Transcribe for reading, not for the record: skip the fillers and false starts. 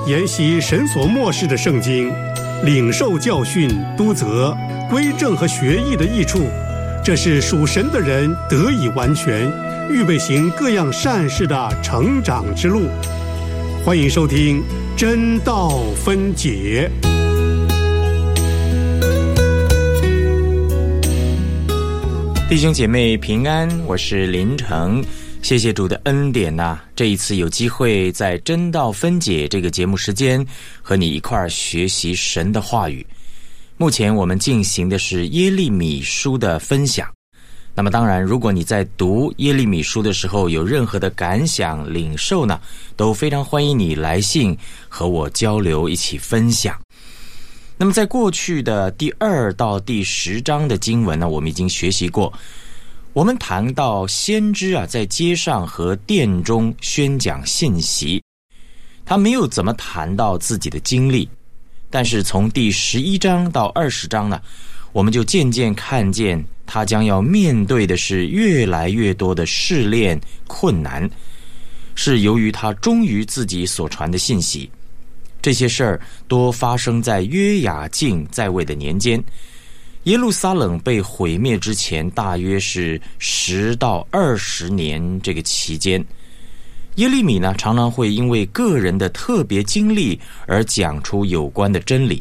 研习神所默示的圣经，领受教训、督责、归正和学义的益处，这是属神的人得以完全，预备行各样善事的成长之路。欢迎收听真道分解。 弟兄姐妹平安，我是林成，谢谢主的恩典啊，这一次有机会在真道分解这个节目时间和你一块儿学习神的话语。目前我们进行的是耶利米书的分享。那么当然，如果你在读耶利米书的时候有任何的感想领受呢，都非常欢迎你来信和我交流，一起分享。那么在过去的第2到第10章的经文呢，我们已经学习过。我们谈到先知啊，在街上和殿中宣讲信息，他没有怎么谈到自己的经历，但是从第11章到20章呢，我们就渐渐看见他将要面对的是越来越多的试炼困难，是由于他忠于自己所传的信息。这些事儿多发生在约雅敬在位的年间，耶路撒冷被毁灭之前大约是10到20年这个期间。耶利米呢，常常会因为个人的特别经历而讲出有关的真理。